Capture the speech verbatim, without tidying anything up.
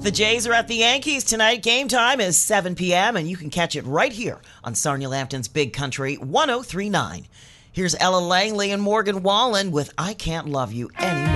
The Jays are at the Yankees tonight. Game time is seven p.m. and you can catch it right here on Sarnia Lambton's Big Country one oh three point nine. Here's Ella Langley and Morgan Wallen with I Can't Love You Anymore.